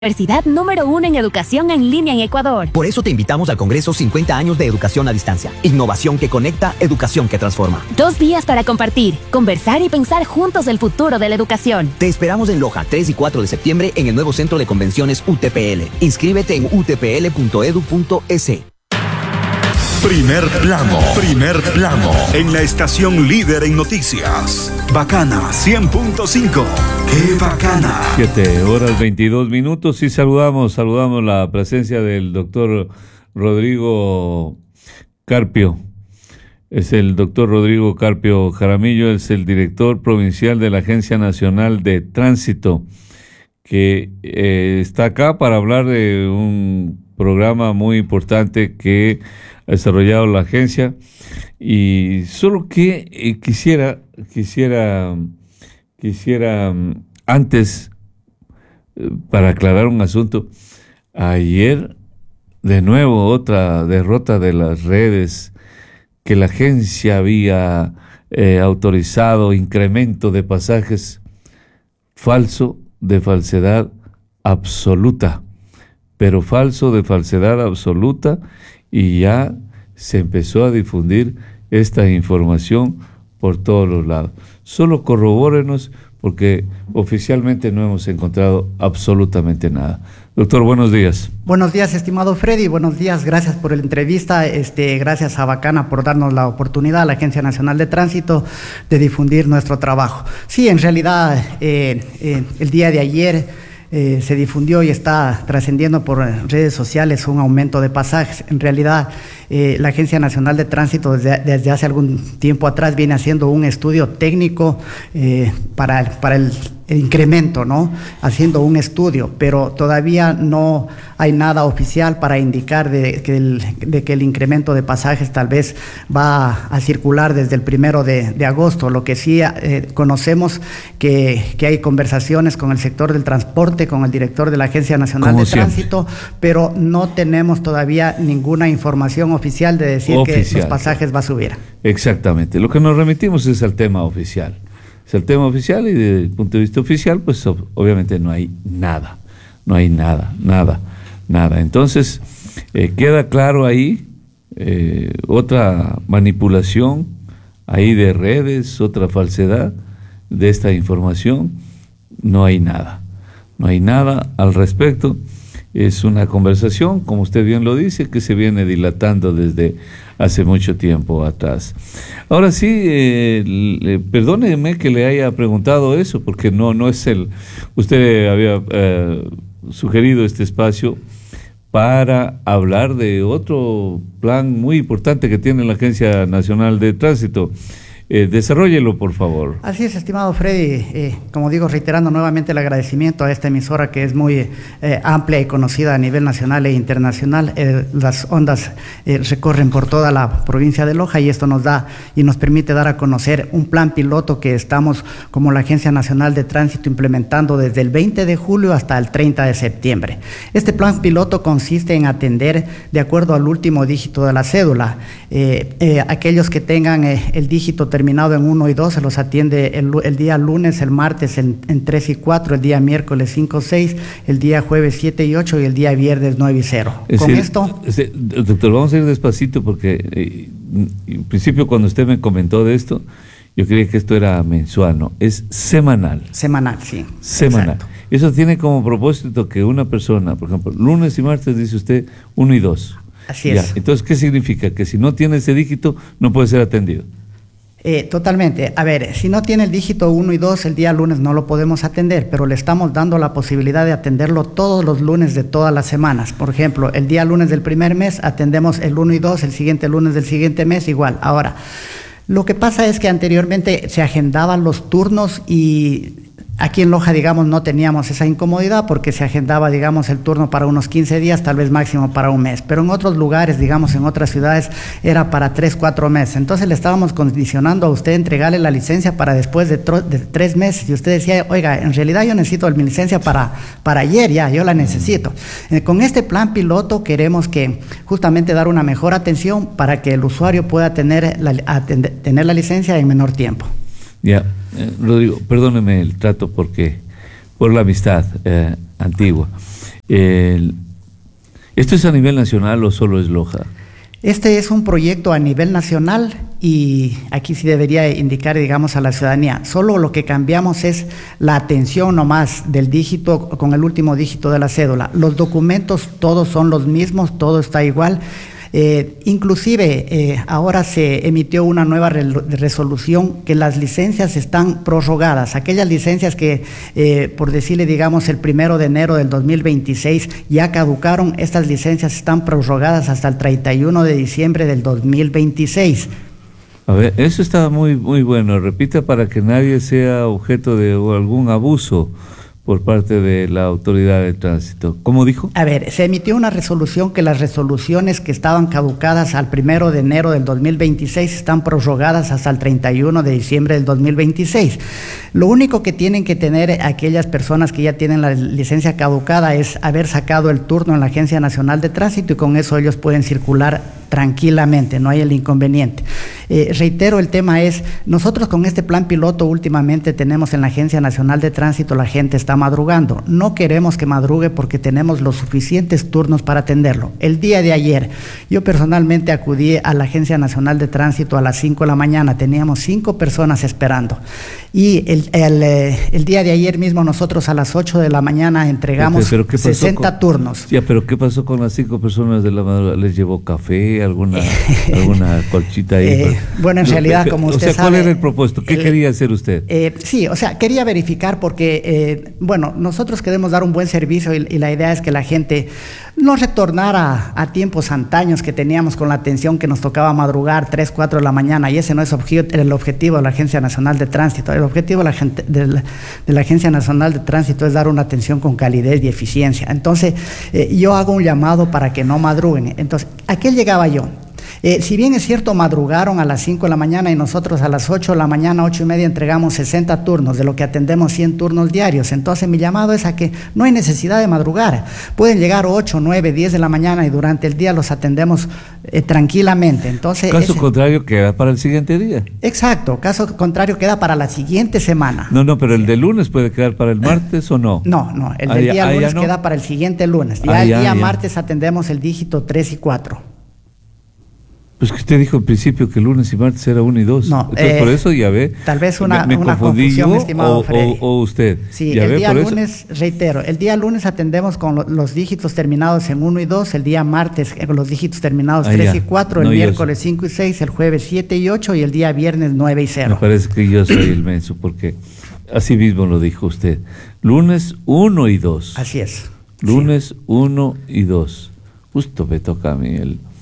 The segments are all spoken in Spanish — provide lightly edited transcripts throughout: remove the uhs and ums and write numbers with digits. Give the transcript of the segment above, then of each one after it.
Universidad número 1 en educación en línea en Ecuador. Por eso te invitamos al Congreso 50 años de educación a distancia. Innovación que conecta, educación que transforma. 2 días para compartir, conversar y pensar juntos el futuro de la educación. Te esperamos en Loja, 3 y 4 de septiembre en el nuevo Centro de Convenciones UTPL. Inscríbete en utpl.edu.es. Primer plano, en la estación líder en noticias. Bacana 100.5. ¡Qué bacana! 7:22 y saludamos la presencia del doctor Rodrigo Carpio. Es el doctor Rodrigo Carpio Jaramillo, es el director provincial de la Agencia Nacional de Tránsito, que está acá para hablar de un programa muy importante que ha desarrollado la agencia. Y solo que quisiera antes, para aclarar un asunto, ayer de nuevo otra derrota de las redes, que la agencia había autorizado incremento de pasajes, falso de falsedad absoluta, pero falso de falsedad absoluta, y ya se empezó a difundir esta información por todos los lados. Solo corrobórenos, porque oficialmente no hemos encontrado absolutamente nada. Doctor, buenos días. Buenos días, estimado Freddy. Buenos días, gracias por la entrevista. Gracias a Bacana por darnos la oportunidad, a la Agencia Nacional de Tránsito, de difundir nuestro trabajo. Sí, en realidad, el día de ayer se difundió y está trascendiendo por redes sociales un aumento de pasajes. En realidad, la Agencia Nacional de Tránsito desde hace algún tiempo atrás viene haciendo un estudio técnico para el incremento, ¿no? Haciendo un estudio, pero todavía no hay nada oficial para indicar de que el incremento de pasajes tal vez va a circular desde el 1 de agosto. Lo que sí conocemos que hay conversaciones con el sector del transporte, con el director de la Agencia Nacional de Tránsito, pero no tenemos todavía ninguna información oficial de decir que los pasajes va a subir. Exactamente. Lo que nos remitimos es al tema oficial. Es el tema oficial, y desde el punto de vista oficial, pues obviamente no hay nada. Entonces, queda claro ahí otra manipulación ahí de redes, otra falsedad de esta información. No hay nada al respecto. Es una conversación, como usted bien lo dice, que se viene dilatando desde hace mucho tiempo atrás. Ahora sí, perdóneme que le haya preguntado eso, porque no es usted había sugerido este espacio para hablar de otro plan muy importante que tiene la Agencia Nacional de Tránsito. Desarróllelo, por favor. Así es, estimado Freddy. Como digo, reiterando nuevamente el agradecimiento a esta emisora que es muy amplia y conocida a nivel nacional e internacional. Las ondas recorren por toda la provincia de Loja, y esto nos da y nos permite dar a conocer un plan piloto que estamos, como la Agencia Nacional de Tránsito, implementando desde el 20 de julio hasta el 30 de septiembre. Este plan piloto consiste en atender de acuerdo al último dígito de la cédula. Aquellos que tengan el dígito terminado en 1 y 2 se los atiende el día lunes, el martes en 3 y 4, el día miércoles 5, 6, el día jueves 7 y 8 y el día viernes 9 y 0. Doctor, vamos a ir despacito, porque en principio cuando usted me comentó de esto, yo creía que esto era mensual, ¿no? Es semanal. Semanal, sí. Semanal. Exacto. Eso tiene como propósito que una persona, por ejemplo, lunes y martes, dice usted 1 y 2. Así es. Entonces, ¿qué significa? Que si no tiene ese dígito, no puede ser atendido. Totalmente. A ver, si no tiene el dígito 1 y 2, el día lunes no lo podemos atender, pero le estamos dando la posibilidad de atenderlo todos los lunes de todas las semanas. Por ejemplo, el día lunes del primer mes atendemos el 1 y 2, el siguiente lunes del siguiente mes igual. Ahora, lo que pasa es que anteriormente se agendaban los turnos, y aquí en Loja, digamos, no teníamos esa incomodidad porque se agendaba, digamos, el turno para unos 15 días, tal vez máximo para un mes. Pero en otros lugares, digamos, en otras ciudades, era para 3, 4 meses. Entonces le estábamos condicionando a usted entregarle la licencia para después de 3 meses. Y usted decía, oiga, en realidad yo necesito mi licencia para ayer, ya, yo la necesito. Con este plan piloto queremos que justamente dar una mejor atención para que el usuario pueda tener la licencia en menor tiempo. Ya, Rodrigo, perdóneme el trato por la amistad antigua. ¿Esto es a nivel nacional o solo es Loja? Este es un proyecto a nivel nacional y aquí sí debería indicar, digamos, a la ciudadanía. Solo lo que cambiamos es la atención nomás del dígito con el último dígito de la cédula. Los documentos todos son los mismos, todo está igual. Inclusive ahora se emitió una nueva resolución que las licencias están prorrogadas. Aquellas licencias que, por decirle, digamos, el 1 de enero del 2026 ya caducaron, estas licencias están prorrogadas hasta el 31 de diciembre del 2026. A ver, eso está muy, muy bueno. Repita para que nadie sea objeto de algún abuso por parte de la autoridad de tránsito. ¿Cómo dijo? A ver, se emitió una resolución que las resoluciones que estaban caducadas al 1 de enero del 2026 están prorrogadas hasta el 31 de diciembre del 2026. Lo único que tienen que tener aquellas personas que ya tienen la licencia caducada es haber sacado el turno en la Agencia Nacional de Tránsito y con eso ellos pueden circular tranquilamente, no hay el inconveniente. Reitero, el tema es, nosotros con este plan piloto últimamente tenemos en la Agencia Nacional de Tránsito, la gente está madrugando. No queremos que madrugue porque tenemos los suficientes turnos para atenderlo. El día de ayer, yo personalmente acudí a la Agencia Nacional de Tránsito a las 5 de la mañana, teníamos 5 personas esperando. Y el día de ayer mismo nosotros a las 8 de la mañana entregamos 60 turnos. Ya, pero ¿qué pasó con las 5 personas de la madrugada? ¿Les llevó café, alguna colchita ahí? Bueno, en realidad, como usted sabe... ¿Cuál era el propósito? ¿Qué quería hacer usted? Sí, o sea, quería verificar porque, nosotros queremos dar un buen servicio y la idea es que la gente no retornara a tiempos antaños que teníamos con la atención que nos tocaba madrugar 3, 4 de la mañana, y ese no es el objetivo de la Agencia Nacional de Tránsito. El objetivo de la Agencia Nacional de Tránsito es dar una atención con calidez y eficiencia. Entonces, yo hago un llamado para que no madruguen. Entonces, ¿a qué llegaba yo? Si bien es cierto, madrugaron a las 5 de la mañana y nosotros a las 8 de la mañana, 8 y media, entregamos 60 turnos, de lo que atendemos 100 turnos diarios. Entonces, mi llamado es a que no hay necesidad de madrugar. Pueden llegar 8, 9, 10 de la mañana y durante el día los atendemos tranquilamente. Entonces, caso contrario, queda para el siguiente día. Exacto, caso contrario, queda para la siguiente semana. No, pero el de lunes puede quedar para el martes o no. No, el del día lunes queda para el siguiente lunes. Ya el día martes atendemos el dígito 3 y 4. Pues que usted dijo al principio que lunes y martes era 1 y 2. No, entonces por eso ya ve. Tal vez una confundí confusión, yo, estimado Freddy. o usted. Sí, ¿Ya el ve? día Por lunes, reitero, el día lunes atendemos con los dígitos terminados en 1 y 2, el día martes con los dígitos terminados 3 y 4, el miércoles 5 y 6, el jueves 7 y 8 y el día viernes 9 y 0. Me parece que yo soy el menso porque así mismo lo dijo usted. Lunes 1 y 2. Así es. Lunes 1 y 2. Justo me toca a mí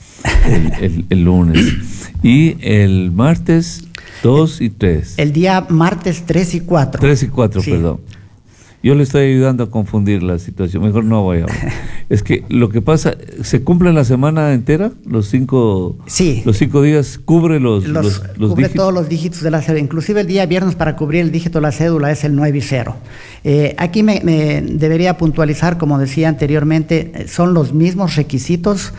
el lunes. Y el martes 2 y 3. El día martes 3 y 4. 3 y 4, sí. Perdón. Yo le estoy ayudando a confundir la situación. Mejor no voy a hablar. Es que lo que pasa, ¿se cumple la semana entera? Los 5 días cubre los cubre dígitos. Todos los dígitos de la cédula. Inclusive el día viernes para cubrir el dígito de la cédula es el 9 y 0. Aquí me debería puntualizar, como decía anteriormente, son los mismos requisitos.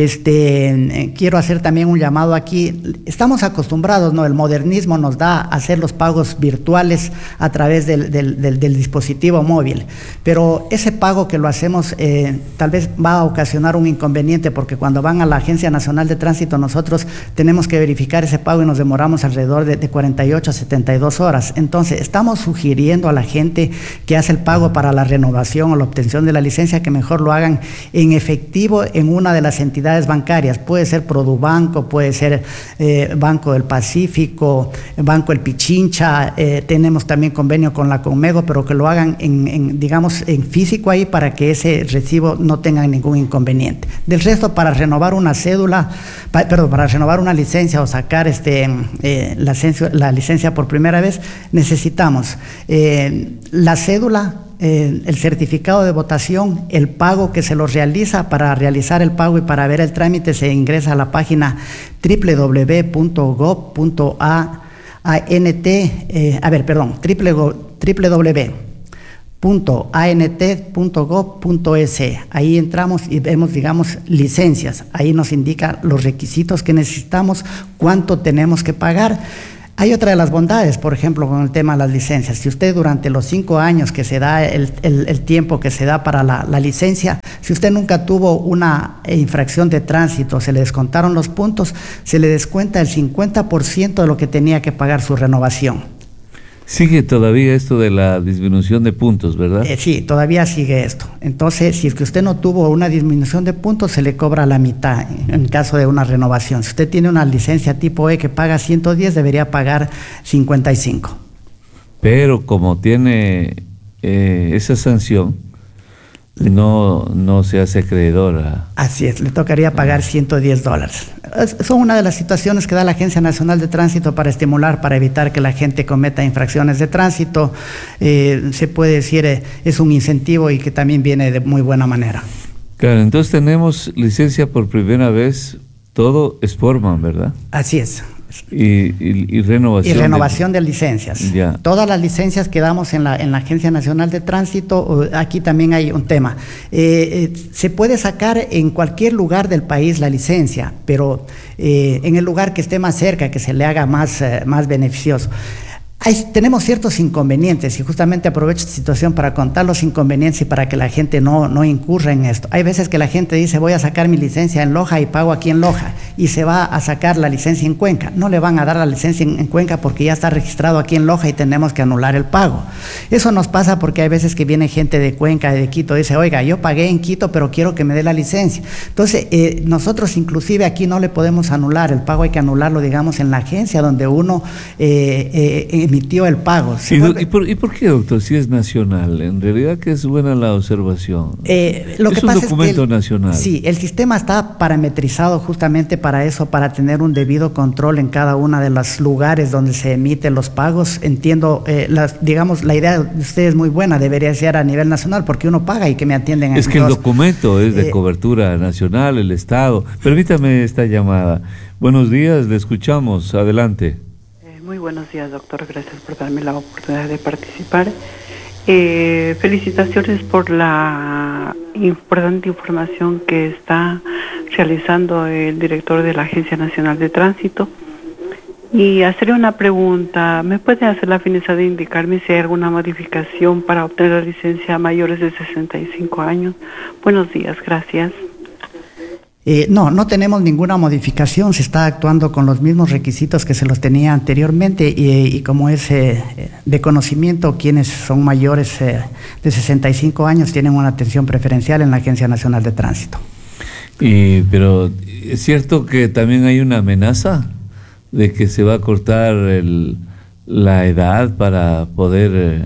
Quiero hacer también un llamado aquí. Estamos acostumbrados, ¿no? El modernismo nos da a hacer los pagos virtuales a través del dispositivo móvil, pero ese pago que lo hacemos tal vez va a ocasionar un inconveniente, porque cuando van a la Agencia Nacional de Tránsito nosotros tenemos que verificar ese pago y nos demoramos alrededor de 48 a 72 horas. Entonces estamos sugiriendo a la gente que hace el pago para la renovación o la obtención de la licencia que mejor lo hagan en efectivo en una de las entidades bancarias. Puede ser Produbanco, puede ser Banco del Pacífico, Banco El Pichincha, tenemos también convenio con la Conmego, pero que lo hagan digamos en físico ahí para que ese recibo no tenga ningún inconveniente. Del resto, para renovar una para renovar una licencia o sacar la licencia por primera vez, necesitamos la cédula, el certificado de votación, el pago que se lo realiza. Para realizar el pago y para ver el trámite se ingresa a la página www.ant.gov.es. Ahí entramos y vemos, digamos, licencias. Ahí nos indica los requisitos que necesitamos, cuánto tenemos que pagar. Hay otra de las bondades, por ejemplo, con el tema de las licencias. Si usted durante los 5 años que se da, el tiempo que se da para la licencia, si usted nunca tuvo una infracción de tránsito, se le descontaron los puntos, se le descuenta el 50% de lo que tenía que pagar su renovación. Sigue todavía esto de la disminución de puntos, ¿verdad? Sí, todavía sigue esto. Entonces, si es que usted no tuvo una disminución de puntos, se le cobra la mitad en caso de una renovación. Si usted tiene una licencia tipo E que paga 110, debería pagar 55. Pero como tiene esa sanción, no se hace acreedora. Así es, le tocaría pagar $110. Son una de las situaciones que da la Agencia Nacional de Tránsito para estimular, para evitar que la gente cometa infracciones de tránsito. Se puede decir, es un incentivo y que también viene de muy buena manera. Claro, entonces tenemos licencia por primera vez, todo Sportman, ¿verdad? Así es. Y renovación. Y renovación de licencias. Ya. Todas las licencias que damos en la Agencia Nacional de Tránsito, aquí también hay un tema. Se puede sacar en cualquier lugar del país la licencia, pero en el lugar que esté más cerca, que se le haga más beneficioso. Tenemos ciertos inconvenientes y justamente aprovecho esta situación para contar los inconvenientes y para que la gente no incurra en esto. Hay veces que la gente dice voy a sacar mi licencia en Loja y pago aquí en Loja y se va a sacar la licencia en Cuenca. No le van a dar la licencia en Cuenca porque ya está registrado aquí en Loja y tenemos que anular el pago. Eso nos pasa porque hay veces que viene gente de Cuenca, de Quito, dice oiga, yo pagué en Quito pero quiero que me dé la licencia. Entonces nosotros inclusive aquí no le podemos anular, el pago hay que anularlo digamos en la agencia donde uno emitió el pago. ¿Y por qué, doctor? Si es nacional, en realidad que es buena la observación. Lo que es un pasa documento nacional. Sí, el sistema está parametrizado justamente para eso, para tener un debido control en cada uno de los lugares donde se emiten los pagos. Entiendo, digamos, la idea de usted es muy buena, debería ser a nivel nacional, porque uno paga y que me atienden. Es que el documento es de cobertura nacional, el Estado. Permítame esta llamada. Buenos días, le escuchamos. Adelante. Muy buenos días, doctor. Gracias por darme la oportunidad de participar. Felicitaciones por la importante información que está realizando el director de la Agencia Nacional de Tránsito. Y hacerle una pregunta. ¿Me puede hacer la fineza de indicarme si hay alguna modificación para obtener la licencia a mayores de 65 años? Buenos días, gracias. No tenemos ninguna modificación, se está actuando con los mismos requisitos que se los tenía anteriormente y como es de conocimiento, quienes son mayores de 65 años tienen una atención preferencial en la Agencia Nacional de Tránsito. Pero es cierto que también hay una amenaza de que se va a cortar la edad para poder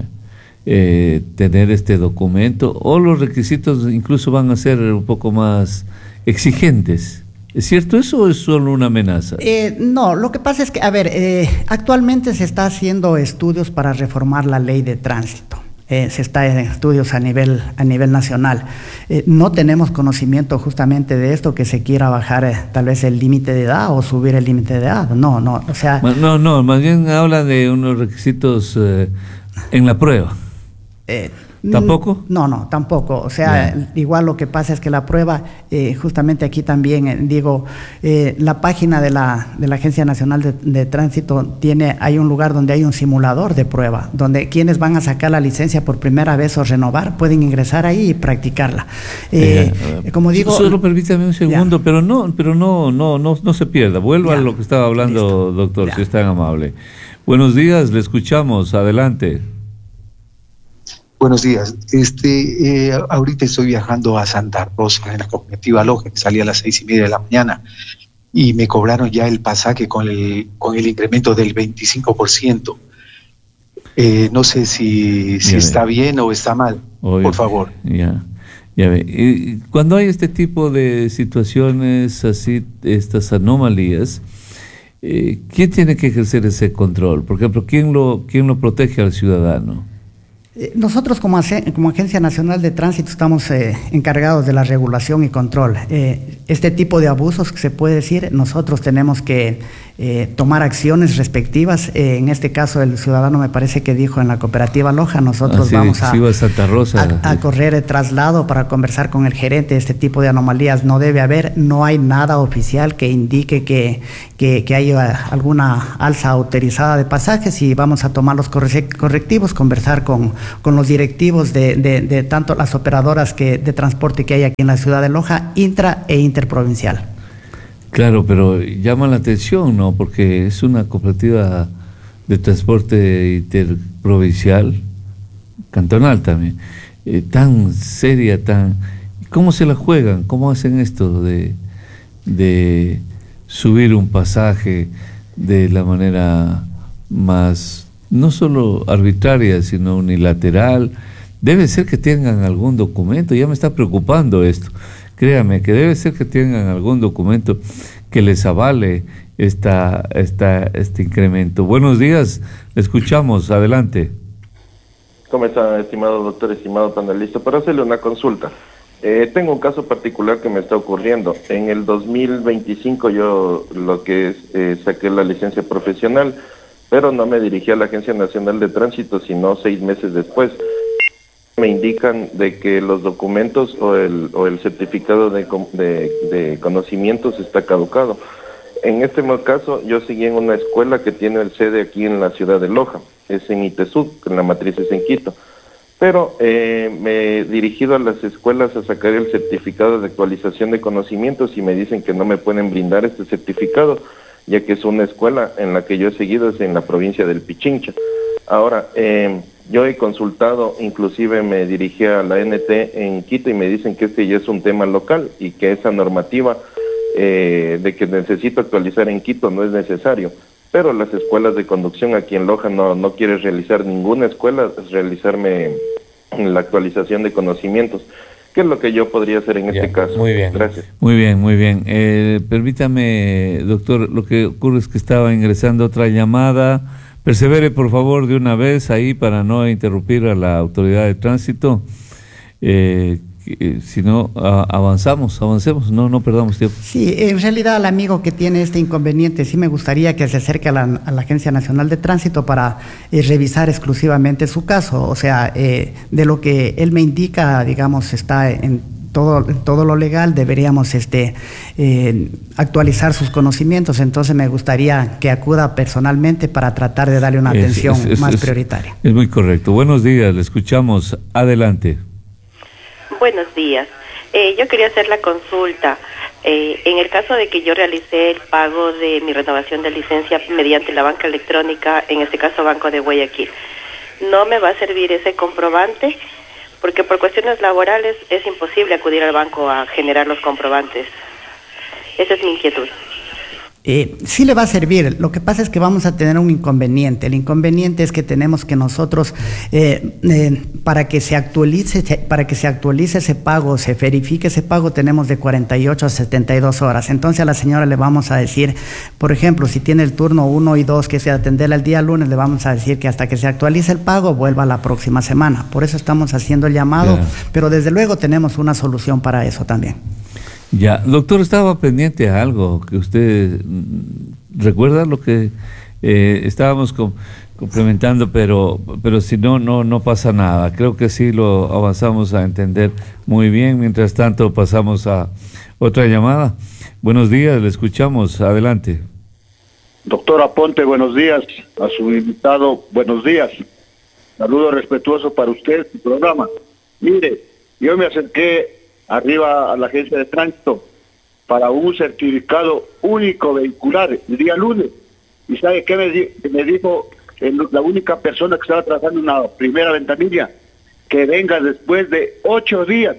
tener este documento, o los requisitos incluso van a ser un poco más exigentes. ¿Es cierto eso o es solo una amenaza? No, lo que pasa es que, actualmente se está haciendo estudios para reformar la ley de tránsito. Se está en estudios a nivel nacional. No tenemos conocimiento justamente de esto, que se quiera bajar tal vez el límite de edad o subir el límite de edad. No, o sea... No, más bien habla de unos requisitos en la prueba. ¿Tampoco? No, tampoco. O sea, igual lo que pasa es que la prueba, justamente aquí también, la página de la Agencia Nacional de Tránsito hay un lugar donde hay un simulador de prueba, donde quienes van a sacar la licencia por primera vez o renovar pueden ingresar ahí y practicarla. Como digo... Solo permítame un segundo, pero no se pierda. Vuelva a lo que estaba hablando, listo, doctor, si es tan amable. Buenos días, le escuchamos. Adelante. Buenos días. Ahorita estoy viajando a Santa Rosa en la cooperativa Loja, que salía a las 6:30 de la mañana y me cobraron ya el pasaje con el incremento del 25%. No sé si está bien o está mal. Por favor. Ya ve. Y cuando hay este tipo de situaciones así, estas anomalías, ¿quién tiene que ejercer ese control? Por ejemplo, ¿quién lo protege al ciudadano? Nosotros como Agencia Nacional de Tránsito estamos encargados de la regulación y control. este tipo de abusos que se puede decir, nosotros tenemos que tomar acciones respectivas. En este caso, el ciudadano me parece que dijo en la cooperativa Loja, nosotros vamos Santa Rosa, a correr el traslado para conversar con el gerente. Este tipo de anomalías no debe haber, no hay nada oficial que indique que haya alguna alza autorizada de pasajes, y vamos a tomar los correctivos, conversar con los directivos de tanto las operadoras de transporte que hay aquí en la ciudad de Loja, intra e interprovincial. Claro, pero llama la atención, ¿no? Porque es una cooperativa de transporte interprovincial, cantonal también, tan seria, ¿cómo se la juegan? ¿Cómo hacen esto de subir un pasaje de la manera más, no solo arbitraria, sino unilateral? Debe ser que tengan algún documento, ya me está preocupando esto. Créame que debe ser que tengan algún documento que les avale este incremento. Buenos días, le escuchamos, adelante. ¿Cómo está, estimado doctor, estimado panelista? Para hacerle una consulta. Tengo un caso particular que me está ocurriendo. En el 2025 yo saqué la licencia profesional, pero no me dirigí a la Agencia Nacional de Tránsito, sino 6 meses después. Me indican de que los documentos o el certificado de conocimientos está caducado. En este caso, yo seguí en una escuela que tiene el sede aquí en la ciudad de Loja, es en Itesud, la matriz es en Quito. Pero me he dirigido a las escuelas a sacar el certificado de actualización de conocimientos y me dicen que no me pueden brindar este certificado, ya que es una escuela en la que yo he seguido, es en la provincia del Pichincha. Ahora, yo he consultado, inclusive me dirigí a la NT en Quito y me dicen que este ya es un tema local y que esa normativa de que necesito actualizar en Quito no es necesario. Pero las escuelas de conducción aquí en Loja no quiere realizar ninguna escuela, realizarme la actualización de conocimientos. ¿Qué es lo que yo podría hacer en este caso? Muy bien. Gracias. Muy bien, muy bien. Permítame, doctor, lo que ocurre es que estaba ingresando otra llamada. Persevere, por favor, de una vez ahí para no interrumpir a la autoridad de tránsito. Si no, avancemos, no perdamos tiempo. Sí, en realidad al amigo que tiene este inconveniente, sí me gustaría que se acerque a la Agencia Nacional de Tránsito para revisar exclusivamente su caso. O sea, de lo que él me indica, digamos, está en todo lo legal, deberíamos actualizar sus conocimientos. Entonces me gustaría que acuda personalmente para tratar de darle una atención más prioritaria. Es muy correcto. Buenos días, le escuchamos. Adelante. Buenos días. Yo quería hacer la consulta. En el caso de que yo realicé el pago de mi renovación de licencia mediante la banca electrónica, en este caso Banco de Guayaquil, ¿no me va a servir ese comprobante? Porque por cuestiones laborales es imposible acudir al banco a generar los comprobantes. Esa es mi inquietud. Sí le va a servir. Lo que pasa es que vamos a tener un inconveniente. El inconveniente es que tenemos que nosotros, para que se actualice ese pago, se verifique ese pago, tenemos de 48 a 72 horas. Entonces a la señora le vamos a decir, por ejemplo, si tiene el turno 1 y 2, que es atenderla el día lunes, le vamos a decir que hasta que se actualice el pago, vuelva la próxima semana. Por eso estamos haciendo el llamado, claro. Pero desde luego tenemos una solución para eso también. Ya, doctor, estaba pendiente a algo que usted recuerda lo que estábamos complementando, pero si no pasa nada. Creo que sí lo avanzamos a entender muy bien. Mientras tanto, pasamos a otra llamada. Buenos días, le escuchamos. Adelante. Doctor Aponte, buenos días. A su invitado, buenos días. Saludo respetuoso para usted, su programa. Mire, yo me acerqué arriba a la agencia de tránsito para un certificado único vehicular el día lunes, y ¿sabe qué me dijo la única persona que estaba trabajando en la primera ventanilla? Que venga después de 8 días,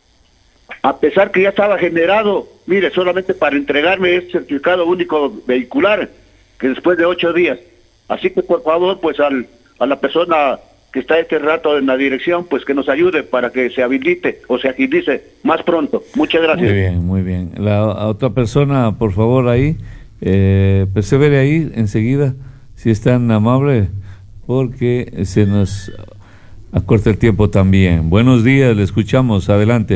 a pesar que ya estaba generado, mire, solamente para entregarme este certificado único vehicular, que después de 8 días. Así que por favor, pues a la persona que está este rato en la dirección, pues que nos ayude para que se habilite o se agilice más pronto. Muchas gracias. Muy bien, muy bien. La otra persona, por favor, ahí, persevere ahí enseguida, si es tan amable, porque se nos acorta el tiempo también. Buenos días, le escuchamos, adelante.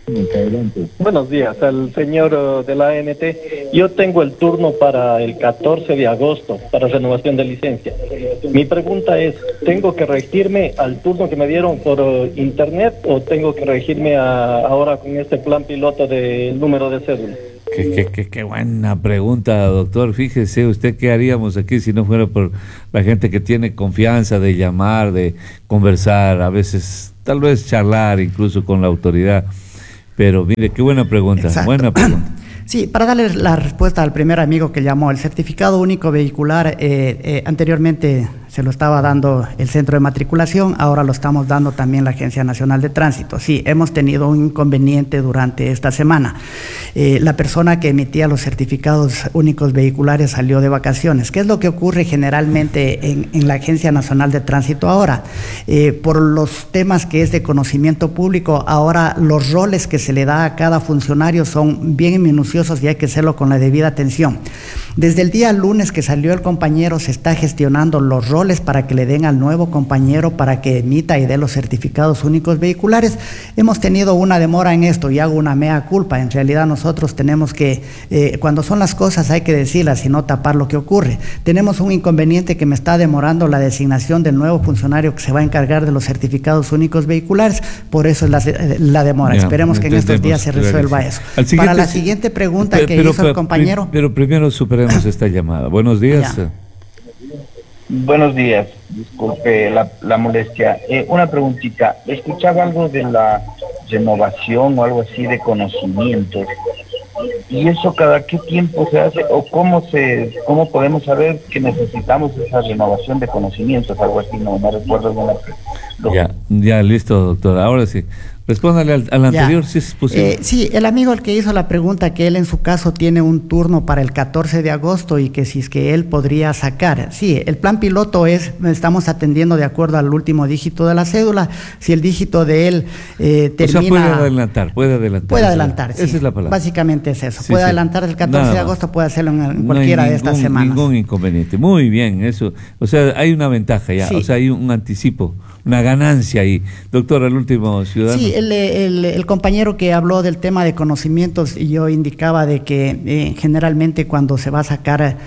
Buenos días, al señor de la ANT. Yo tengo el turno para el 14 de agosto, para renovación de licencia. Mi pregunta es, ¿tengo que regirme al turno que me dieron por internet o tengo que regirme ahora con este plan piloto del número de cédula? Qué buena pregunta, doctor. Fíjese usted qué haríamos aquí si no fuera por la gente que tiene confianza de llamar, de conversar, a veces tal vez charlar incluso con la autoridad. Pero mire, qué buena pregunta. Exacto. Buena pregunta. Sí, para darle la respuesta al primer amigo que llamó, el certificado único vehicular anteriormente se lo estaba dando el centro de matriculación, ahora lo estamos dando también la Agencia Nacional de Tránsito. Sí, hemos tenido un inconveniente durante esta semana. La persona que emitía los certificados únicos vehiculares salió de vacaciones. ¿Qué es lo que ocurre generalmente en la Agencia Nacional de Tránsito ahora? Por los temas que es de conocimiento público, ahora los roles que se le da a cada funcionario son bien minuciosos y hay que hacerlo con la debida atención. Desde el día lunes que salió el compañero se está gestionando los roles para que le den al nuevo compañero para que emita y dé los certificados únicos vehiculares. Hemos tenido una demora en esto y hago una mea culpa. En realidad nosotros tenemos que, cuando son las cosas hay que decirlas y no tapar lo que ocurre. Tenemos un inconveniente que me está demorando la designación del nuevo funcionario que se va a encargar de los certificados únicos vehiculares, por eso es la demora. Esperemos que en estos días se resuelva eso. Para la siguiente pregunta que hizo el compañero. Pero primero superemos esta llamada. Buenos días. Ya. Buenos días, disculpe la molestia. Una preguntita, escuchaba algo de la renovación o algo así de conocimientos. ¿Y eso cada qué tiempo se hace o cómo podemos saber que necesitamos esa renovación de conocimientos? Algo así, no recuerdo bien. Ya, listo, doctor. Ahora sí. Respóndale al anterior, si es posible. Sí, el amigo el que hizo la pregunta, que él en su caso tiene un turno para el 14 de agosto y que si es que él podría sacar. Sí, el plan piloto estamos atendiendo de acuerdo al último dígito de la cédula. Si el dígito de él termina... O sea, puede adelantar. Puede adelantar, sí. Esa es la palabra. Básicamente es eso. Sí, puede adelantar el 14 de agosto, puede hacerlo en cualquiera de estas semanas. Ningún inconveniente. Muy bien, eso. O sea, hay una ventaja ya, o sea, hay un anticipo, una ganancia ahí. Doctor, el último ciudadano. Sí, el compañero que habló del tema de conocimientos, yo indicaba de que generalmente cuando se va a sacar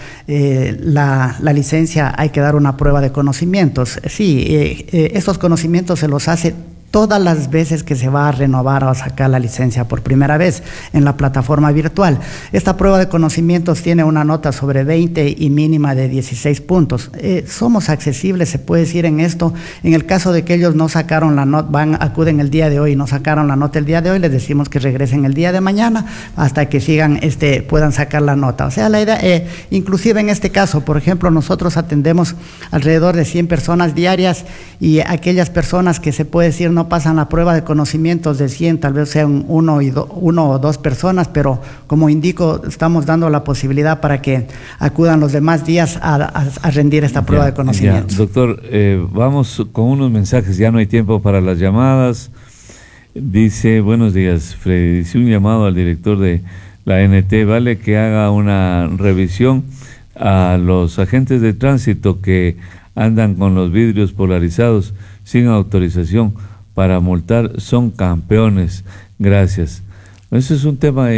la licencia hay que dar una prueba de conocimientos. Sí, estos conocimientos se los hace todas las veces que se va a renovar o a sacar la licencia por primera vez en la plataforma virtual. Esta prueba de conocimientos tiene una nota sobre 20 y mínima de 16 puntos. Somos accesibles, se puede decir en esto. En el caso de que ellos no sacaron la nota, acuden el día de hoy y no sacaron la nota el día de hoy, les decimos que regresen el día de mañana hasta que sigan, puedan sacar la nota. O sea, la idea, inclusive en este caso, por ejemplo, nosotros atendemos alrededor de 100 personas diarias y aquellas personas que se puede decir no pasan la prueba de conocimientos de 100, tal vez sean uno o dos personas, pero como indico, estamos dando la posibilidad para que acudan los demás días a rendir esta prueba de conocimientos. Doctor, vamos con unos mensajes, ya no hay tiempo para las llamadas. Dice, buenos días, Freddy, dice un llamado al director de la NT, vale que haga una revisión a los agentes de tránsito que andan con los vidrios polarizados sin autorización para multar, son campeones. Gracias. Eso es un tema,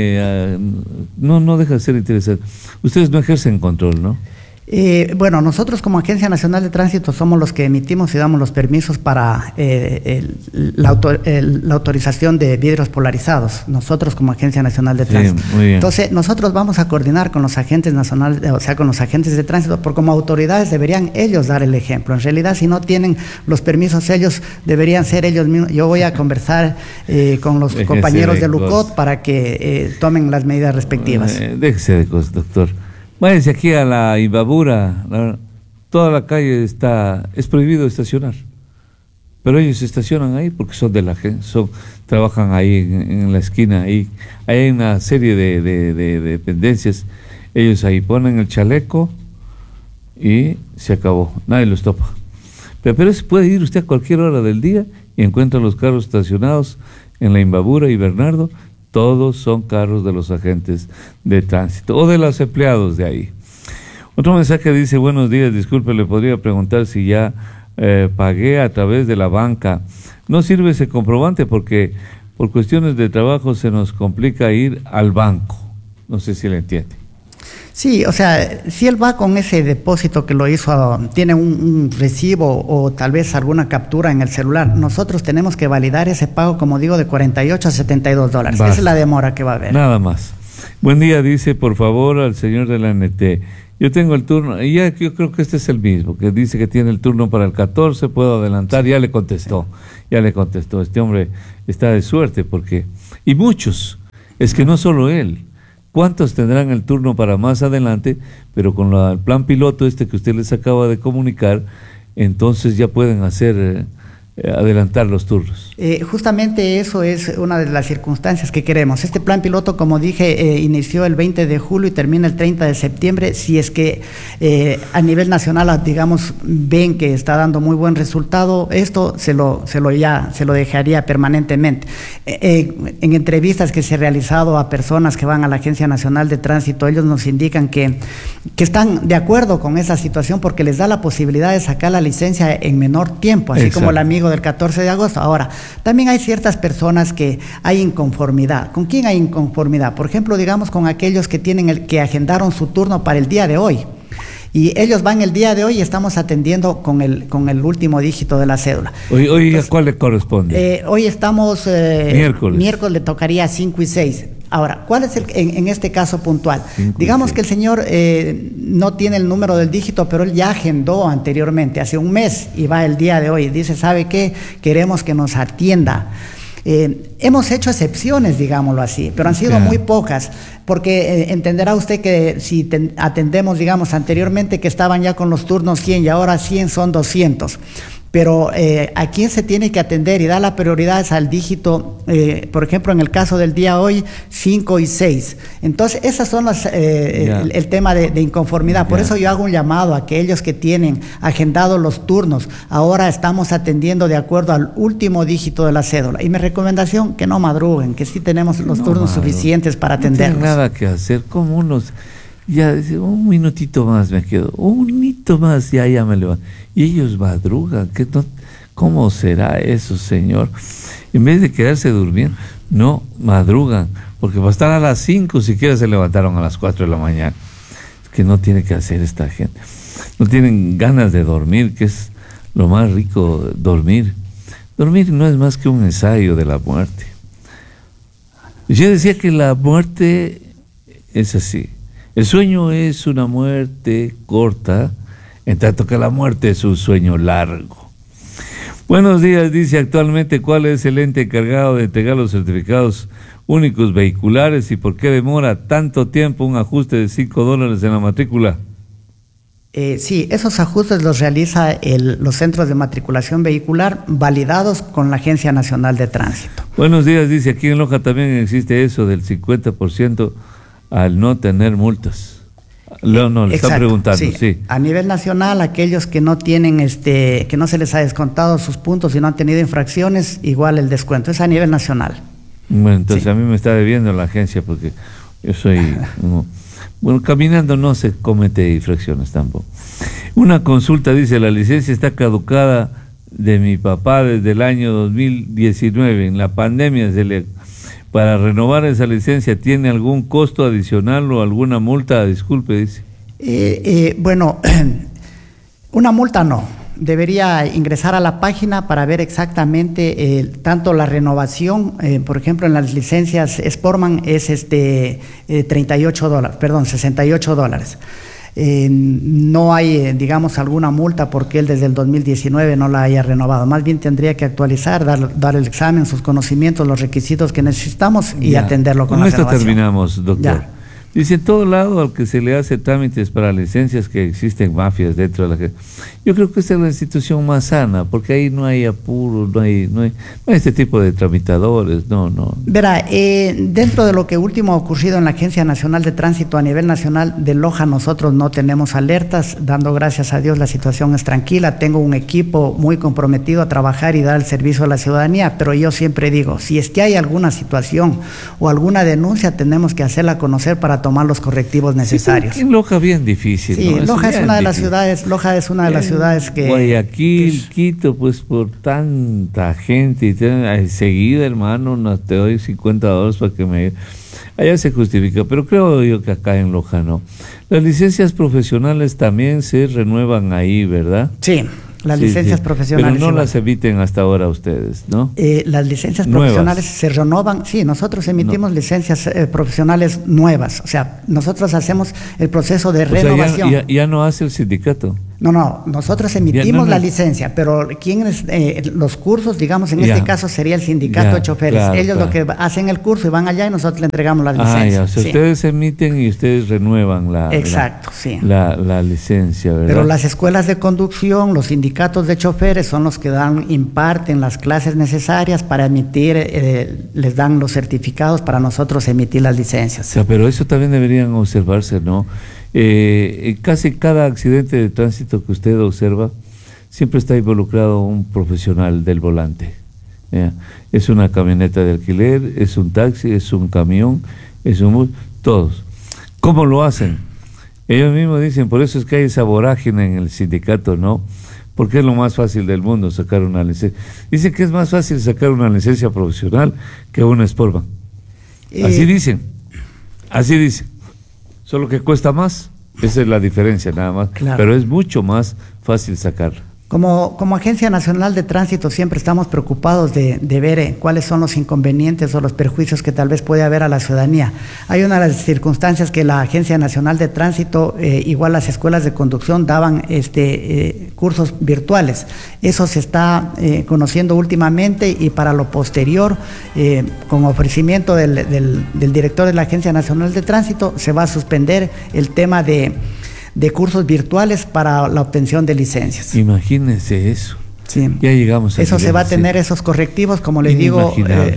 no deja de ser interesante. Ustedes no ejercen control, ¿no? Bueno, nosotros como Agencia Nacional de Tránsito somos los que emitimos y damos los permisos para la autorización de vidrios polarizados, nosotros como Agencia Nacional de Tránsito. Muy bien. Entonces, nosotros vamos a coordinar con los agentes nacionales, o sea, con los agentes de tránsito, porque como autoridades deberían ellos dar el ejemplo. En realidad, si no tienen los permisos ellos, deberían ser ellos mismos. Yo voy a conversar con los compañeros de LUCOT para que tomen las medidas respectivas. Déjese de cosas, doctor. Váyanse aquí a la Imbabura, toda la calle es prohibido estacionar, pero ellos estacionan ahí porque son de la gente, trabajan ahí en la esquina, ahí hay una serie de dependencias, ellos ahí ponen el chaleco y se acabó, nadie los topa. Pero puede ir usted a cualquier hora del día y encuentra los carros estacionados en la Imbabura y Bernardo. Todos son carros de los agentes de tránsito o de los empleados de ahí. Otro mensaje dice, buenos días, disculpe, le podría preguntar si ya pagué a través de la banca. No sirve ese comprobante porque por cuestiones de trabajo se nos complica ir al banco. No sé si le entiende. Sí, o sea, si él va con ese depósito que lo hizo, tiene un recibo o tal vez alguna captura en el celular, nosotros tenemos que validar ese pago, como digo, de 48 a 72 dólares. Esa es la demora que va a haber. Nada más. Buen día, dice, por favor, al señor de la ANT. Yo tengo el turno, y ya yo creo que este es el mismo, que dice que tiene el turno para el 14, puedo adelantar, ya le contestó, este hombre está de suerte, porque, y muchos, es que no solo él, ¿cuántos tendrán el turno para más adelante? Pero con el plan piloto que usted les acaba de comunicar, entonces ya pueden hacer, adelantar los turnos. Justamente eso es una de las circunstancias que queremos. Este plan piloto, como dije, inició el 20 de julio y termina el 30 de septiembre. Si es que a nivel nacional, digamos, ven que está dando muy buen resultado, esto se lo dejaría permanentemente. En entrevistas que se han realizado a personas que van a la Agencia Nacional de Tránsito, ellos nos indican que están de acuerdo con esa situación porque les da la posibilidad de sacar la licencia en menor tiempo, así como el amigo del 14 de agosto. Ahora, también hay ciertas personas que hay inconformidad. ¿Con quién hay inconformidad? Por ejemplo, digamos, con aquellos que que agendaron su turno para el día de hoy. Y ellos van el día de hoy y estamos atendiendo con el último dígito de la cédula. Hoy entonces, ¿cuál le corresponde? Hoy estamos... Miércoles le tocaría 5 y 6. Ahora, ¿cuál es en este caso puntual? Digamos que el señor no tiene el número del dígito, pero él ya agendó anteriormente, hace un mes, y va el día de hoy. Dice, ¿sabe qué? Queremos que nos atienda. Hemos hecho excepciones, digámoslo así, pero han sido muy pocas, porque entenderá usted que si atendemos, digamos, anteriormente que estaban ya con los turnos 100 y ahora 100 son 200. Pero a quién se tiene que atender y dar la prioridad es al dígito, por ejemplo, en el caso del día hoy, 5 y 6. Entonces, esas son el tema de inconformidad. Por eso yo hago un llamado a aquellos que tienen agendados los turnos. Ahora estamos atendiendo de acuerdo al último dígito de la cédula. Y mi recomendación, que no madruguen, que sí tenemos los turnos suficientes para atenderlos. No tienen nada que hacer, como unos... Ya, un minutito más me quedo, un minuto más, ya me levanto. Y ellos madrugan, ¿cómo será eso, señor? En vez de quedarse durmiendo, no, madrugan, porque para estar a las 5 siquiera se levantaron a las 4 de la mañana. Es que no tiene que hacer esta gente. No tienen ganas de dormir, que es lo más rico, dormir. Dormir no es más que un ensayo de la muerte. Yo decía que la muerte es así. El sueño es una muerte corta, en tanto que la muerte es un sueño largo. Buenos días, dice, actualmente, ¿cuál es el ente encargado de entregar los certificados únicos vehiculares y por qué demora tanto tiempo un ajuste de $5 en la matrícula? Sí, esos ajustes los realiza los centros de matriculación vehicular validados con la Agencia Nacional de Tránsito. Buenos días, dice, aquí en Loja también existe eso del 50% al no tener multas. No, le están preguntando, sí. A nivel nacional, aquellos que no tienen, que no se les ha descontado sus puntos y no han tenido infracciones, igual el descuento, es a nivel nacional. Bueno, entonces a mí me está debiendo la agencia porque yo soy... Bueno, caminando no se comete infracciones tampoco. Una consulta, dice, la licencia está caducada de mi papá desde el año 2019, en la pandemia para renovar esa licencia, ¿tiene algún costo adicional o alguna multa? Disculpe, dice. Bueno, una multa no. Debería ingresar a la página para ver exactamente tanto la renovación, por ejemplo, en las licencias Sportman es $68. No hay, digamos, alguna multa porque él desde el 2019 no la haya renovado. Más bien tendría que actualizar, dar el examen, sus conocimientos, los requisitos que necesitamos y atenderlo con la renovación. Con esto terminamos, doctor. Dice, en todo lado al que se le hace trámites para licencias que existen mafias dentro de la gente. Yo creo que esta es la institución más sana, porque ahí no hay apuros, no hay este tipo de tramitadores, no. Verá, dentro de lo que último ha ocurrido en la Agencia Nacional de Tránsito a nivel nacional de Loja, nosotros no tenemos alertas, dando gracias a Dios la situación es tranquila, tengo un equipo muy comprometido a trabajar y dar el servicio a la ciudadanía, pero yo siempre digo, si es que hay alguna situación o alguna denuncia, tenemos que hacerla conocer para para tomar los correctivos necesarios. Sí, en Loja bien difícil. Sí, ¿no? Loja es una de las ciudades, Loja es una de las ciudades que... Guayaquil, Quito, pues por tanta gente, y seguida, hermano, no, te doy $50 para que me... Allá se justifica, pero creo yo que acá en Loja no. Las licencias profesionales también se renuevan ahí, ¿verdad? Sí. Las licencias profesionales. Pero no las emiten hasta ahora ustedes, ¿no? Las licencias profesionales se renovan. Sí, nosotros emitimos licencias profesionales nuevas. O sea, nosotros hacemos el proceso de renovación. Ya no hace el sindicato. No, nosotros emitimos la licencia, pero los cursos, digamos, en este caso sería el sindicato de choferes. Ellos lo que hacen el curso y van allá y nosotros le entregamos la licencia. O sea, ustedes emiten y ustedes renuevan la licencia, ¿verdad? Pero las escuelas de conducción, los sindicatos de choferes son los que imparten las clases necesarias para emitir, les dan los certificados para nosotros emitir las licencias. O sea, pero eso también deberían observarse, ¿no? Casi cada accidente de tránsito que usted observa siempre está involucrado un profesional del volante. Es una camioneta de alquiler, es un taxi, es un camión, es un bus, todos. ¿Cómo lo hacen? Ellos mismos dicen, por eso es que hay esa vorágine en el sindicato, ¿no? Porque es lo más fácil del mundo sacar una licencia. Dicen que es más fácil sacar una licencia profesional que una Sportback. Así dicen. Solo que cuesta más, esa es la diferencia nada más, pero es mucho más fácil sacarlo. Como Agencia Nacional de Tránsito siempre estamos preocupados de ver cuáles son los inconvenientes o los perjuicios que tal vez puede haber a la ciudadanía. Hay una de las circunstancias que la Agencia Nacional de Tránsito, igual las escuelas de conducción, daban cursos virtuales. Eso se está conociendo últimamente y para lo posterior, con ofrecimiento del director de la Agencia Nacional de Tránsito, se va a suspender el tema de cursos virtuales para la obtención de licencias. Imagínense eso. Sí. Ya llegamos a eso se va a tener esos correctivos, como les digo,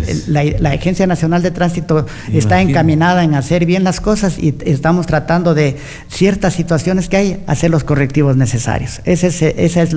la Agencia Nacional de Tránsito está encaminada en hacer bien las cosas y estamos tratando de ciertas situaciones que hay, hacer los correctivos necesarios. Esa es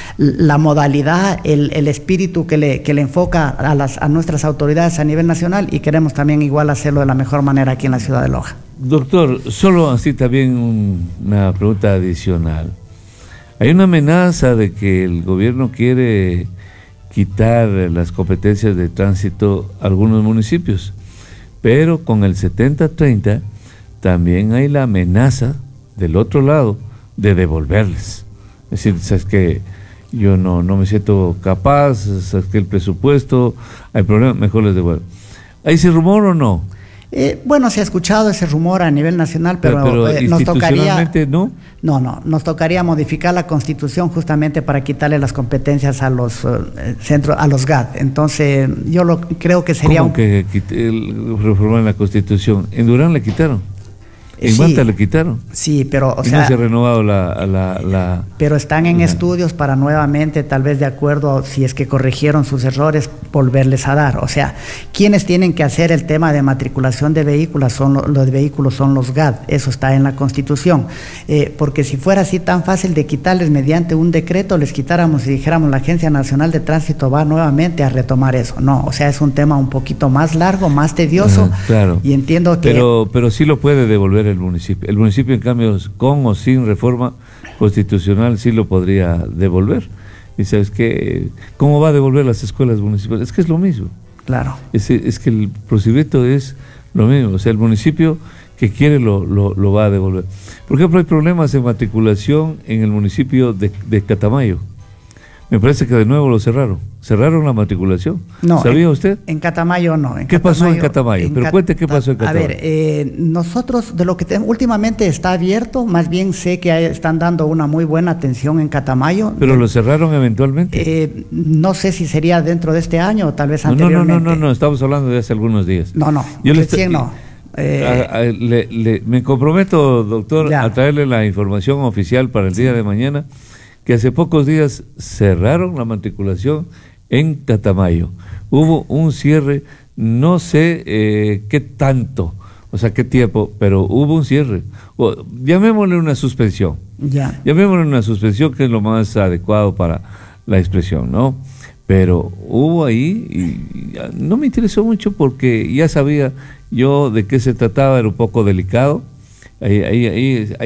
la modalidad, el espíritu que le enfoca a nuestras autoridades a nivel nacional y queremos también igual hacerlo de la mejor manera aquí en la ciudad de Loja. Doctor, solo así también una pregunta adicional. Hay una amenaza de que el gobierno quiere quitar las competencias de tránsito a algunos municipios, pero con el 70-30 también hay la amenaza del otro lado de devolverles. Es decir, sabes que yo no me siento capaz, sabes que el presupuesto, hay problemas, mejor les devuelvo. ¿Hay ese rumor o no? Bueno, se ha escuchado ese rumor a nivel nacional, pero nos tocaría... ¿no? No, nos tocaría modificar la Constitución justamente para quitarle las competencias a los centros, a los GAT. Entonces, yo creo que sería... ¿Cómo que reformar la Constitución? ¿En Durán le quitaron? ¿En Manta le quitaron? Sí, pero... no se ha renovado la... Pero están en estudios para nuevamente, tal vez de acuerdo, si es que corrigieron sus errores, volverles a dar. O sea, quienes tienen que hacer el tema de matriculación de vehículos son los GAD. Eso está en la Constitución. Porque si fuera así tan fácil de quitarles mediante un decreto, les quitáramos y dijéramos la Agencia Nacional de Tránsito va nuevamente a retomar eso. No, o sea, es un tema un poquito más largo, más tedioso. Claro. Y entiendo que... Pero sí lo puede devolver el municipio. El municipio, en cambio, con o sin reforma constitucional, sí lo podría devolver. Y sabes que, ¿cómo va a devolver las escuelas municipales? Es que es lo mismo. Claro. Es que el procedimiento es lo mismo. O sea, el municipio que quiere lo va a devolver. Por ejemplo, hay problemas en matriculación en el municipio de Catamayo. Me parece que de nuevo lo cerraron. ¿Cerraron la matriculación? No. ¿Sabía usted? En Catamayo no. ¿Qué pasó en Catamayo? Pero cuente qué pasó en Catamayo. A ver, nosotros de lo que últimamente está abierto, más bien sé que están dando una muy buena atención en Catamayo. ¿Pero lo cerraron eventualmente? No sé si sería dentro de este año o tal vez anteriormente. No, estamos hablando de hace algunos días. No, recién no. Me comprometo, doctor, a traerle la información oficial para el día de mañana, que hace pocos días cerraron la matriculación en Catamayo. Hubo un cierre, no sé qué tanto, o sea, qué tiempo, pero hubo un cierre. Llamémosle una suspensión. Llamémosle una suspensión, que es lo más adecuado para la expresión, ¿no? Pero hubo ahí, y no me interesó mucho porque ya sabía Yo, ¿de qué se trataba? Era un poco delicado. Hay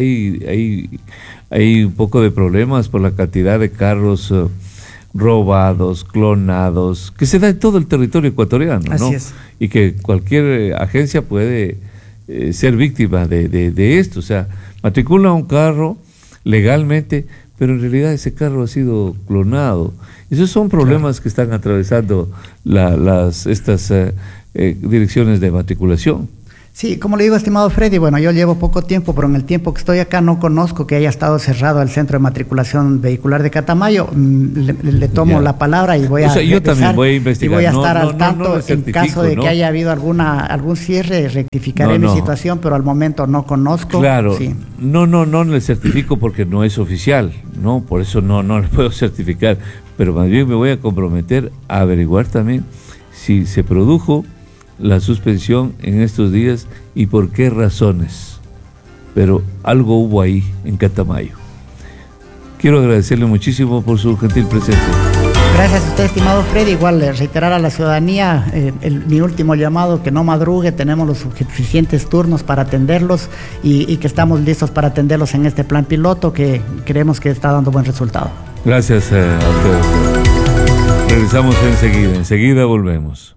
un poco de problemas por la cantidad de carros robados, clonados, que se da en todo el territorio ecuatoriano, ¿no? Así es. Y que cualquier agencia puede ser víctima de esto. O sea, matricula un carro legalmente, pero en realidad ese carro ha sido clonado. Esos son problemas que están atravesando estas direcciones de matriculación. Sí, como le digo, estimado Freddy, bueno, yo llevo poco tiempo, pero en el tiempo que estoy acá no conozco que haya estado cerrado el centro de matriculación vehicular de Catamayo. Le tomo la palabra y voy a yo también voy a investigar. Y voy a estar al tanto en caso de que haya habido algún cierre, rectificaré mi situación, pero al momento no conozco. Claro, sí. No le certifico porque no es oficial, ¿no? Por eso no le puedo certificar, pero más bien me voy a comprometer a averiguar también si se produjo la suspensión en estos días y por qué razones, pero algo hubo ahí en Catamayo. Quiero agradecerle muchísimo por su gentil presencia. Gracias a usted, estimado Freddy. Igual reiterar a la ciudadanía mi último llamado, que no madrugue, tenemos los suficientes turnos para atenderlos y que estamos listos para atenderlos en este plan piloto que creemos que está dando buen resultado. Gracias a usted. Regresamos enseguida volvemos.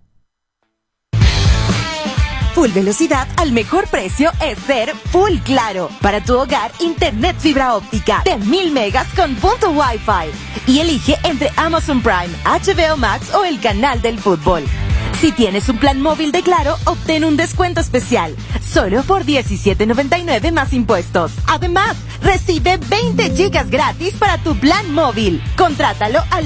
Full velocidad al mejor precio es ser Full Claro. Para tu hogar, internet fibra óptica de 1000 megas con punto Wi-Fi. Y elige entre Amazon Prime, HBO Max o el canal del fútbol. Si tienes un plan móvil de Claro, obtén un descuento especial, solo por $17.99 más impuestos. Además, recibe 20 gigas gratis para tu plan móvil. Contrátalo al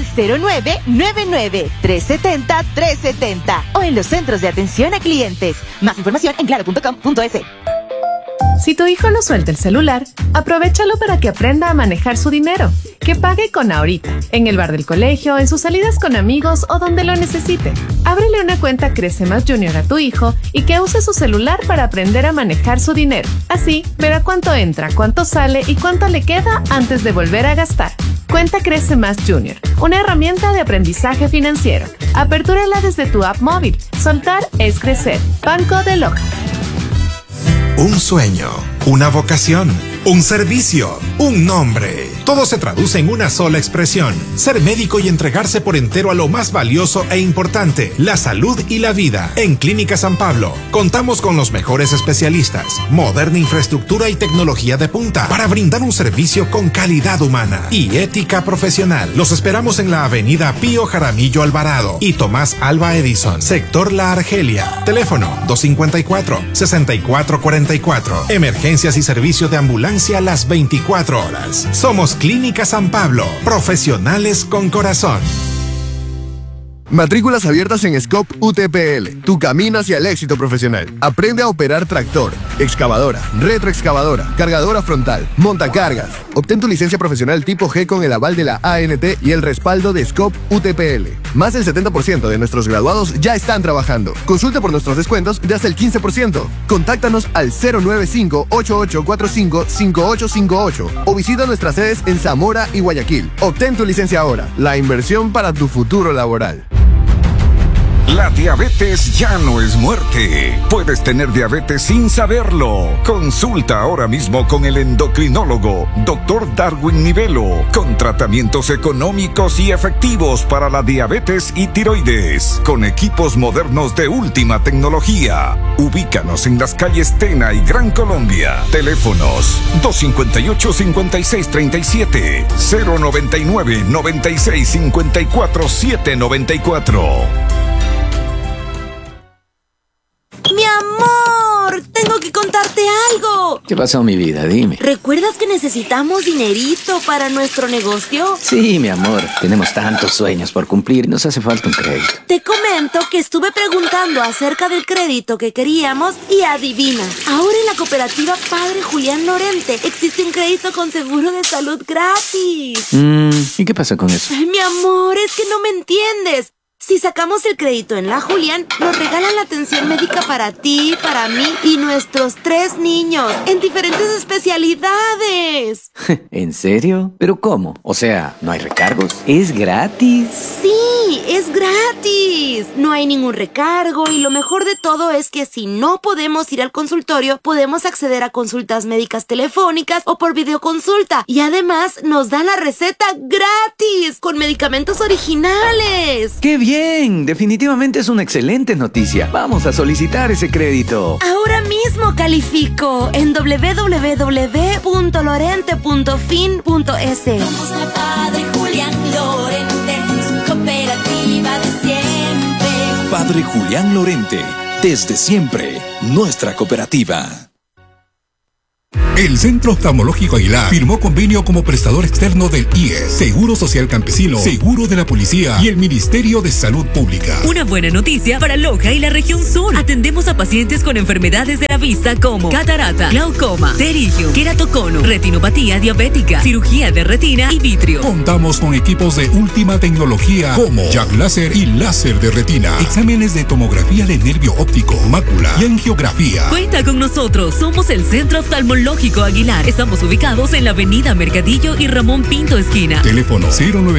0999-370-370 o en los centros de atención a clientes. Más información en claro.com.es. Si tu hijo no suelta el celular, aprovéchalo para que aprenda a manejar su dinero. Que pague con Ahorita, en el bar del colegio, en sus salidas con amigos o donde lo necesite. Ábrele una cuenta Crece Más Junior a tu hijo y que use su celular para aprender a manejar su dinero. Así, verá cuánto entra, cuánto sale y cuánto le queda antes de volver a gastar. Cuenta Crece Más Junior, una herramienta de aprendizaje financiero. Apертúrala desde tu app móvil. Soltar es crecer. Banco de Loja. Un sueño, una vocación, un servicio, un nombre. Todo se traduce en una sola expresión: ser médico y entregarse por entero a lo más valioso e importante, la salud y la vida. En Clínica San Pablo contamos con los mejores especialistas, moderna infraestructura y tecnología de punta para brindar un servicio con calidad humana y ética profesional. Los esperamos en la avenida Pío Jaramillo Alvarado y Tomás Alba Edison, sector La Argelia. Teléfono 254-6444. Emergencias y servicio de ambulancia las 24 horas. Somos Clínica San Pablo, profesionales con corazón. Matrículas abiertas en Scope UTPL, tu camino hacia el éxito profesional. Aprende a operar tractor, excavadora, retroexcavadora, cargadora frontal, montacargas. Obtén tu licencia profesional tipo G con el aval de la ANT y el respaldo de Scope UTPL. Más del 70% de nuestros graduados ya están trabajando. Consulta por nuestros descuentos de hasta el 15%. Contáctanos al 095-8845-5858 o visita nuestras sedes en Zamora y Guayaquil. Obtén tu licencia ahora, la inversión para tu futuro laboral. La diabetes ya no es muerte. Puedes tener diabetes sin saberlo. Consulta ahora mismo con el endocrinólogo Dr. Darwin Nivelo, con tratamientos económicos y efectivos para la diabetes y tiroides, con equipos modernos de última tecnología. Ubícanos en las calles Tena y Gran Colombia. Teléfonos 258-5637, 099-9654-794. ¡Mi amor! Tengo que contarte algo. ¿Qué pasó, mi vida? Dime. ¿Recuerdas que necesitamos dinerito para nuestro negocio? Sí, mi amor. Tenemos tantos sueños por cumplir. Nos hace falta un crédito. Te comento que estuve preguntando acerca del crédito que queríamos y adivina. Ahora en la cooperativa Padre Julián Lorente existe un crédito con seguro de salud gratis. ¿Y qué pasa con eso? Ay, mi amor, es que no me entiendes. Si sacamos el crédito en La Julián, nos regalan la atención médica para ti, para mí y nuestros 3 niños en diferentes especialidades. ¿En serio? ¿Pero cómo? O sea, ¿no hay recargos? ¿Es gratis? Sí, es gratis. No hay ningún recargo y lo mejor de todo es que si no podemos ir al consultorio, podemos acceder a consultas médicas telefónicas o por videoconsulta. Y además nos dan la receta gratis con medicamentos originales. ¡Qué bien! Definitivamente es una excelente noticia. Vamos a solicitar ese crédito. Ahora mismo califico en www.lorente.fin.es. Somos la Padre Julián Lorente, su cooperativa de siempre. Padre Julián Lorente, desde siempre, nuestra cooperativa. El Centro Oftalmológico Aguilar firmó convenio como prestador externo del IES, Seguro Social Campesino, Seguro de la Policía y el Ministerio de Salud Pública. Una buena noticia para Loja y la región sur. Atendemos a pacientes con enfermedades de la vista como catarata, glaucoma, pterigio, queratocono, retinopatía diabética, cirugía de retina y vitrio. Contamos con equipos de última tecnología como Jack Láser y láser de retina, exámenes de tomografía de nervio óptico, mácula y angiografía. Cuenta con nosotros, somos el Centro Oftalmológico Aguilar. Estamos ubicados en la avenida Mercadillo y Ramón Pinto esquina. Teléfono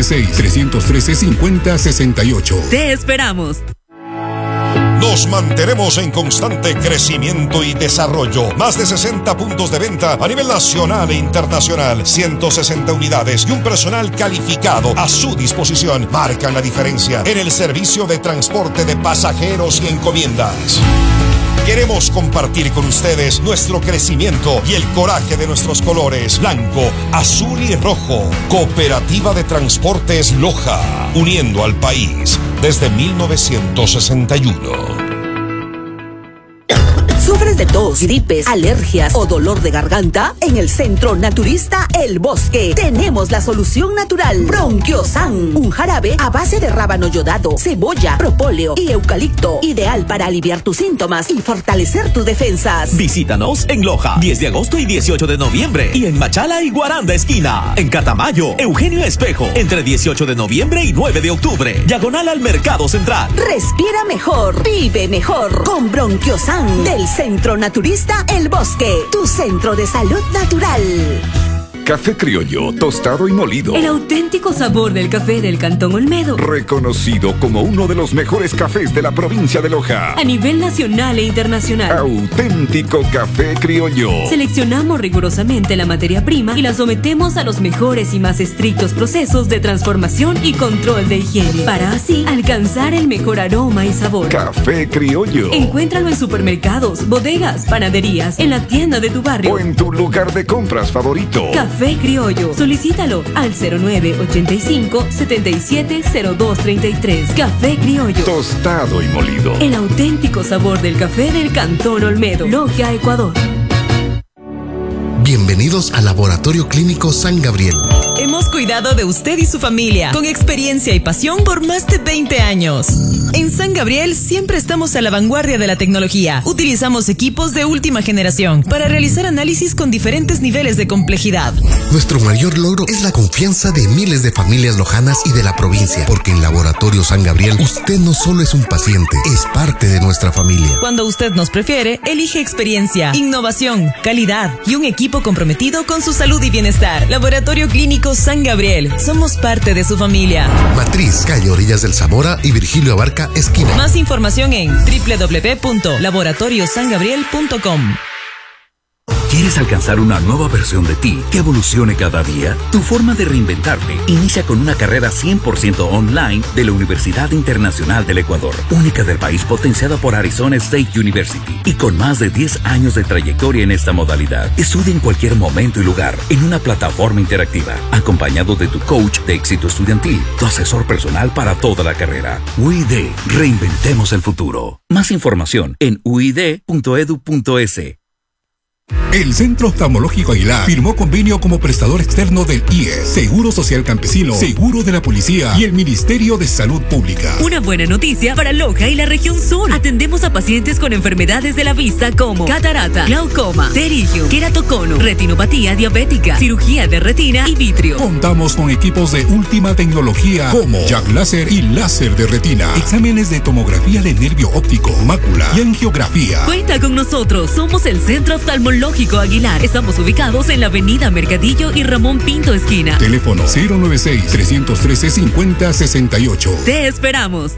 096-313-5068. Te esperamos. Nos mantenemos en constante crecimiento y desarrollo. Más de 60 puntos de venta a nivel nacional e internacional. 160 unidades y un personal calificado a su disposición marcan la diferencia en el servicio de transporte de pasajeros y encomiendas. Queremos compartir con ustedes nuestro crecimiento y el coraje de nuestros colores blanco, azul y rojo. Cooperativa de Transportes Loja, uniendo al país desde 1961. ¿Sufres de tos, gripes, alergias o dolor de garganta? En el Centro Naturista El Bosque tenemos la solución natural. Bronquiosan, un jarabe a base de rábano yodado, cebolla, propóleo y eucalipto, ideal para aliviar tus síntomas y fortalecer tus defensas. Visítanos en Loja, 10 de agosto y 18 de noviembre. Y en Machala y Guaranda esquina. En Catamayo, Eugenio Espejo, entre 18 de noviembre y 9 de octubre. Diagonal al Mercado Central. Respira mejor, vive mejor con Bronquiosan del Centro Naturista El Bosque, tu centro de salud natural. Café criollo, tostado y molido. El auténtico sabor del café del Cantón Olmedo. Reconocido como uno de los mejores cafés de la provincia de Loja. A nivel nacional e internacional. Auténtico café criollo. Seleccionamos rigurosamente la materia prima y la sometemos a los mejores y más estrictos procesos de transformación y control de higiene, para así alcanzar el mejor aroma y sabor. Café criollo. Encuéntralo en supermercados, bodegas, panaderías, en la tienda de tu barrio o en tu lugar de compras favorito. Café Criollo. Solicítalo al 0985-770233. Café Criollo. Tostado y molido. El auténtico sabor del café del Cantón Olmedo. Logia, Ecuador. Bienvenidos al Laboratorio Clínico San Gabriel. Hemos cuidado de usted y su familia con experiencia y pasión por más de 20 años. En San Gabriel siempre estamos a la vanguardia de la tecnología. Utilizamos equipos de última generación para realizar análisis con diferentes niveles de complejidad. Nuestro mayor logro es la confianza de miles de familias lojanas y de la provincia, porque en Laboratorio San Gabriel usted no solo es un paciente, es parte de nuestra familia. Cuando usted nos prefiere, elige experiencia, innovación, calidad y un equipo comprometido con su salud y bienestar. Laboratorio Clínico San Gabriel. Somos parte de su familia. Matriz, calle Orillas del Zamora y Virgilio Abarca, esquina. Más información en www.laboratoriosangabriel.com. ¿Quieres alcanzar una nueva versión de ti que evolucione cada día? Tu forma de reinventarte inicia con una carrera 100% online de la Universidad Internacional del Ecuador, única del país, potenciada por Arizona State University y con más de 10 años de trayectoria en esta modalidad. Estudia en cualquier momento y lugar en una plataforma interactiva, acompañado de tu coach de éxito estudiantil, tu asesor personal para toda la carrera. UID, reinventemos el futuro. Más información en uid.edu.es. El Centro Oftalmológico Aguilar firmó convenio como prestador externo del IES, Seguro Social Campesino, Seguro de la Policía y el Ministerio de Salud Pública. Una buena noticia para Loja y la región sur. Atendemos a pacientes con enfermedades de la vista como catarata, glaucoma, pterigio, queratocono, retinopatía diabética, cirugía de retina y vitrio. Contamos con equipos de última tecnología como Jack Láser y láser de retina, exámenes de tomografía de nervio óptico, mácula y angiografía. Cuenta con nosotros, somos el Centro Oftalmológico Aguilar. Estamos ubicados en la avenida Mercadillo y Ramón Pinto esquina. Teléfono 096-313-5068. Te esperamos.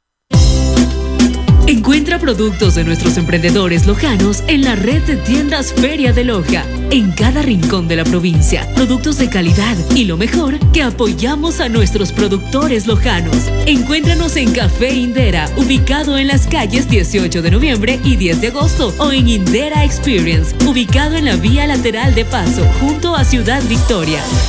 Encuentra productos de nuestros emprendedores lojanos en la red de tiendas Feria de Loja, en cada rincón de la provincia. Productos de calidad y lo mejor, que apoyamos a nuestros productores lojanos. Encuéntranos en Café Indera, ubicado en las calles 18 de noviembre y 10 de agosto, o en Indera Experience, ubicado en la vía lateral de paso, junto a Ciudad Victoria.